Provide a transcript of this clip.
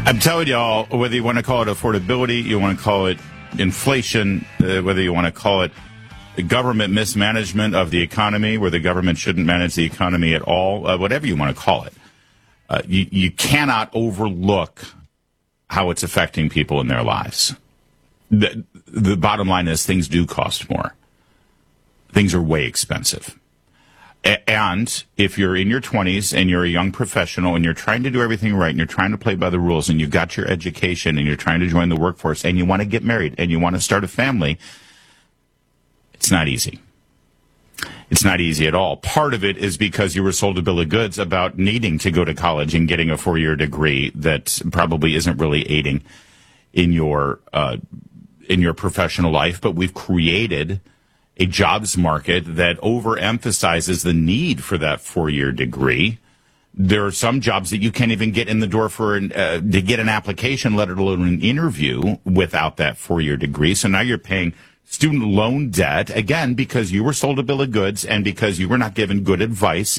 I'm telling y'all, whether you want to call it affordability, you want to call it inflation, whether you want to call it the government mismanagement of the economy, where the government shouldn't manage the economy at all, whatever you want to call it, you cannot overlook how it's affecting people in their lives. The bottom line is things do cost more. Things are way expensive. And if you're in your 20s and you're a young professional and you're trying to do everything right and you're trying to play by the rules and you've got your education and you're trying to join the workforce and you want to get married and you want to start a family, it's not easy. It's not easy at all. Part of it is because you were sold a bill of goods about needing to go to college and getting a 4-year degree that probably isn't really aiding in your professional life. But we've created a jobs market that overemphasizes the need for that 4-year degree. There are some jobs that you can't even get in the door for to get an application, let alone an interview, without that 4-year degree. So now you're paying student loan debt, again, because you were sold a bill of goods and because you were not given good advice